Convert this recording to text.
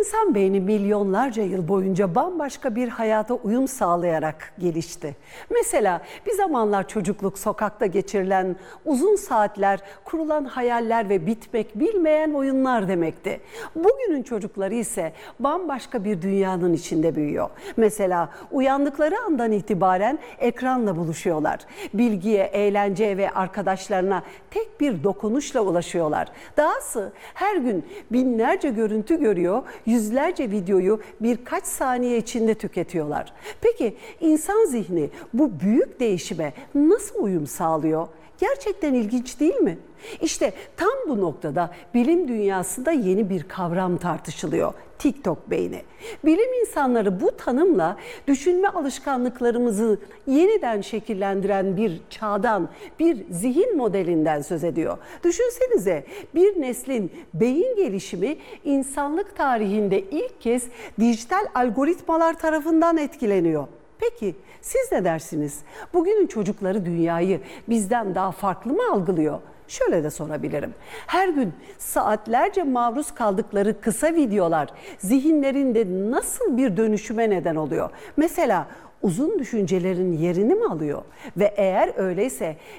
İnsan beyni milyonlarca yıl boyunca bambaşka bir hayata uyum sağlayarak gelişti. Mesela bir zamanlar çocukluk sokakta geçirilen uzun saatler, kurulan hayaller ve bitmek bilmeyen oyunlar demekti. Bugünün çocukları ise bambaşka bir dünyanın içinde büyüyor. Mesela uyandıkları andan itibaren ekranla buluşuyorlar. Bilgiye, eğlenceye ve arkadaşlarına tek bir dokunuşla ulaşıyorlar. Dahası her gün binlerce görüntü görüyor, yüzlerce videoyu birkaç saniye içinde tüketiyorlar. Peki insan zihni bu büyük değişime nasıl uyum sağlıyor? Gerçekten ilginç değil mi? İşte tam bu noktada bilim dünyasında yeni bir kavram tartışılıyor. TikTok beyni. Bilim insanları bu tanımla düşünme alışkanlıklarımızı yeniden şekillendiren bir çağdan, bir zihin modelinden söz ediyor. Düşünsenize, bir neslin beyin gelişimi insanlık tarihinde ilk kez dijital algoritmalar tarafından etkileniyor. Peki siz ne dersiniz? Bugünün çocukları dünyayı bizden daha farklı mı algılıyor? Şöyle de sorabilirim. Her gün saatlerce maruz kaldıkları kısa videolar zihinlerinde nasıl bir dönüşüme neden oluyor? Mesela uzun düşüncelerin yerini mi alıyor? Ve eğer öyleyse